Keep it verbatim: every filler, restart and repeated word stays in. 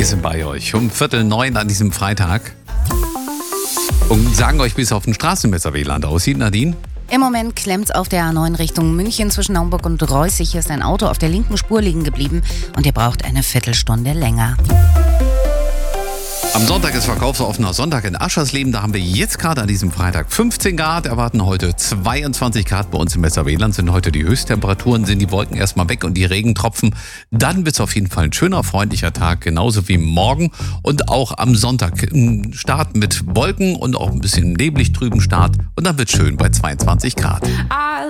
Wir sind bei euch um Viertel neun an diesem Freitag und sagen euch, wie es auf dem Straßenmesser-W L A N aussieht, Nadine. Im Moment klemmt's auf der A neun Richtung München zwischen Naumburg und Reußig. Hier ist ein Auto auf der linken Spur liegen geblieben und ihr braucht eine Viertelstunde länger. Am Sonntag ist verkaufsoffener Sonntag in Aschersleben. Da haben wir jetzt gerade an diesem Freitag fünfzehn Grad, erwarten heute zweiundzwanzig Grad bei uns im Messer-W L A N. Sind heute die Höchsttemperaturen, sind die Wolken erstmal weg und die Regentropfen. Dann wird es auf jeden Fall ein schöner, freundlicher Tag, genauso wie morgen. Und auch am Sonntag ein Start mit Wolken und auch ein bisschen neblig trüben Start. Und dann wird es schön bei zweiundzwanzig Grad.